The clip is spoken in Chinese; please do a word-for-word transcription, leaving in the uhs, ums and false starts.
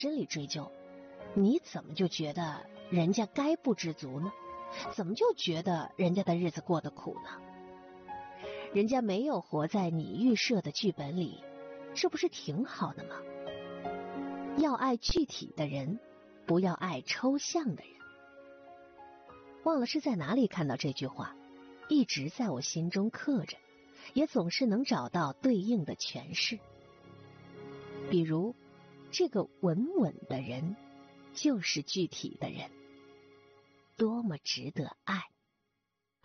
真理追究，你怎么就觉得人家该不知足呢？怎么就觉得人家的日子过得苦呢？人家没有活在你预设的剧本里，这不是挺好的吗？要爱具体的人，不要爱抽象的人。忘了是在哪里看到这句话，一直在我心中刻着，也总是能找到对应的诠释。比如，这个稳稳的人，就是具体的人，多么值得爱。